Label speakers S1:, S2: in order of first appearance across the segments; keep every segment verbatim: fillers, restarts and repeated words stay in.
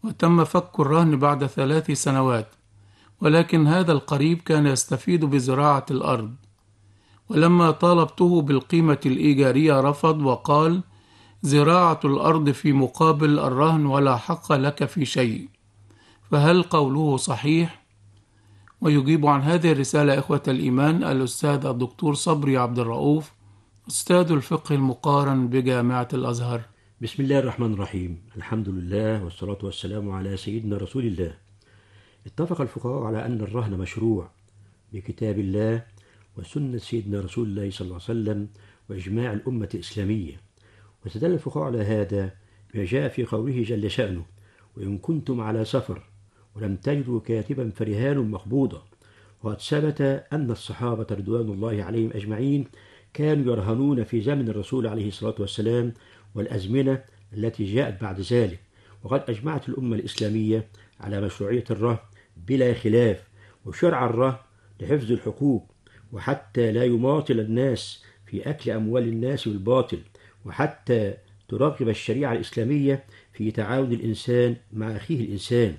S1: وتم فك الرهن بعد ثلاث سنوات، ولكن هذا القريب كان يستفيد بزراعة الأرض، ولما طالبته بالقيمة الإيجارية رفض وقال: زراعة الأرض في مقابل الرهن ولا حق لك في شيء، فهل قوله صحيح؟ ويجيب عن هذه الرسالة إخوة الإيمان الأستاذ الدكتور صبري عبد الرؤوف، أستاذ الفقه المقارن بجامعة الأزهر.
S2: بسم الله الرحمن الرحيم، الحمد لله والصلاة والسلام على سيدنا رسول الله. اتفق الفقهاء على أن الرهن مشروع بكتاب الله وسنة سيدنا رسول الله صلى الله عليه وسلم وإجماع الأمة الإسلامية، واستدل الفقهاء على هذا ما جاء في قوله جل شأنه: وإن كنتم على سفر ولم تجدوا كاتبا فرهان مقبوضة. وقد ثبت أن الصحابة رضوان الله عليهم أجمعين كانوا يرهنون في زمن الرسول عليه الصلاة والسلام والأزمنة التي جاءت بعد ذلك، وقد أجمعت الأمة الإسلامية على مشروعية الرهن بلا خلاف، وشرع الرهن لحفظ الحقوق وحتى لا يماطل الناس في أكل أموال الناس بالباطل، وحتى تراقب الشريعة الإسلامية في تعاون الإنسان مع أخيه الإنسان،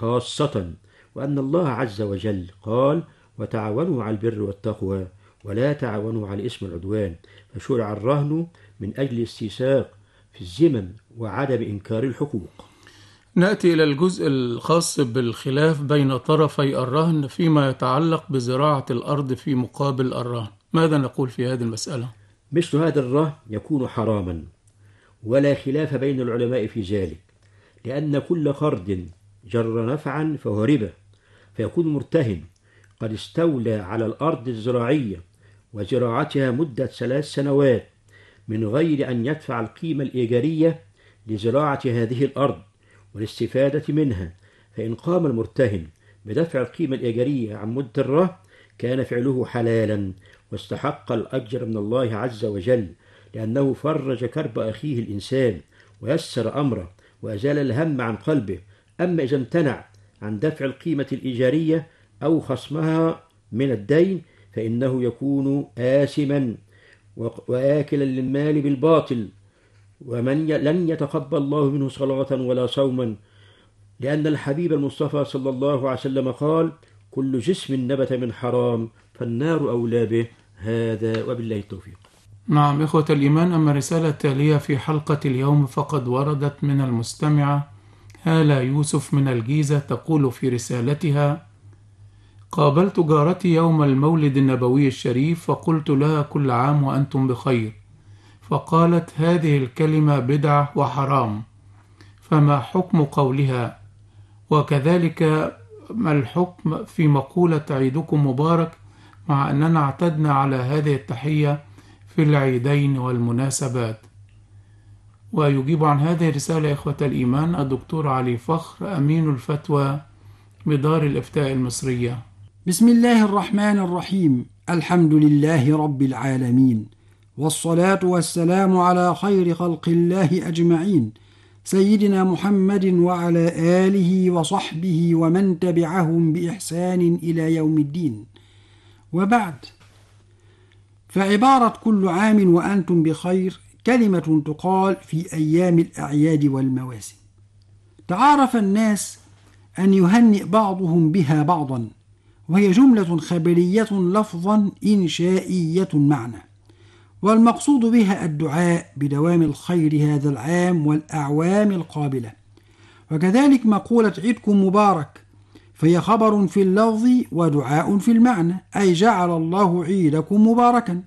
S2: خاصة وأن الله عز وجل قال: وتعاونوا على البر والتقوى ولا تعاونوا على الإثم والعدوان. فشرع الرهن من أجل استيثاق في الذمم وعدم إنكار الحقوق.
S1: نأتي إلى الجزء الخاص بالخلاف بين طرفي الرهن فيما يتعلق بزراعة الأرض في مقابل الرهن. ماذا نقول في هذه المسألة؟
S2: مثل هذا الرهن يكون حراما ولا خلاف بين العلماء في ذلك، لأن كل قرض جر نفعا فهو ربا، فيكون مرتهن قد استولى على الأرض الزراعية وزراعتها مدة ثلاث سنوات من غير أن يدفع القيمة الإيجارية لزراعة هذه الأرض والاستفادة منها، فإن قام المرتهن بدفع القيمة الإيجارية عن مدة الرهن كان فعله حلالا واستحق الأجر من الله عز وجل، لأنه فرج كرب أخيه الإنسان ويسر أمره وأزال الهم عن قلبه. أما إذا امتنع عن دفع القيمة الإيجارية أو خصمها من الدين فإنه يكون آثما وآكلا للمال بالباطل، ومن لن يتقبل الله منه صلاة ولا صوما، لأن الحبيب المصطفى صلى الله عليه وسلم قال: كل جسم نبت من حرام فالنار أولى به. هذا وبالله التوفيق.
S1: نعم إخوة الإيمان، أما الرسالة التالية في حلقة اليوم فقد وردت من المستمعة هالة يوسف من الجيزة، تقول في رسالتها: قابلت جارتي يوم المولد النبوي الشريف فقلت لها كل عام وأنتم بخير، فقالت هذه الكلمة بدعة وحرام، فما حكم قولها؟ وكذلك ما الحكم في مقولة عيدكم مبارك، مع أننا اعتدنا على هذه التحية في العيدين والمناسبات؟ ويجيب عن هذه الرسالة إخوة الإيمان الدكتور علي فخر أمين الفتوى بدار الإفتاء المصرية.
S3: بسم الله الرحمن الرحيم، الحمد لله رب العالمين، والصلاة والسلام على خير خلق الله أجمعين، سيدنا محمد وعلى آله وصحبه ومن تبعهم بإحسان إلى يوم الدين. وبعد، فعبارة كل عام وأنتم بخير كلمة تقال في أيام الأعياد والمواسم، تعارف الناس أن يهنئ بعضهم بها بعضا، وهي جملة خبرية لفظا إنشائية معنى، والمقصود بها الدعاء بدوام الخير هذا العام والأعوام القابلة. وكذلك مقولة عيدكم مبارك فهي خبر في اللفظ ودعاء في المعنى، أي جعل الله عيدكم مباركا.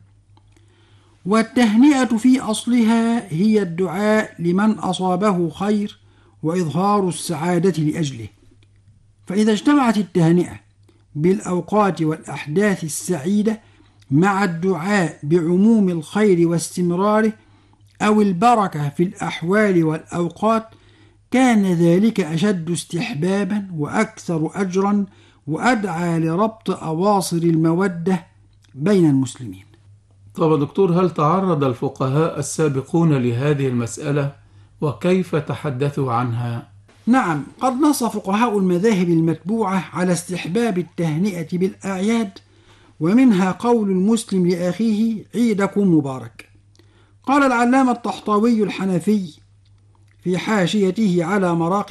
S3: والتهنئة في أصلها هي الدعاء لمن أصابه خير وإظهار السعادة لأجله، فإذا اجتمعت التهنئة بالأوقات والأحداث السعيدة مع الدعاء بعموم الخير واستمراره أو البركة في الأحوال والأوقات كان ذلك أشد استحبابا وأكثر أجرا وأدعى لربط أواصر المودة بين المسلمين.
S1: طب دكتور، هل تعرض الفقهاء السابقون لهذه المسألة وكيف تحدثوا عنها؟
S3: نعم، قد نص فقهاء المذاهب المتبوعة على استحباب التهنئة بالأعياد، ومنها قول المسلم لأخيه عيدكم مبارك. قال العلامة الطحطاوي الحنفي في حاشيته على مراقي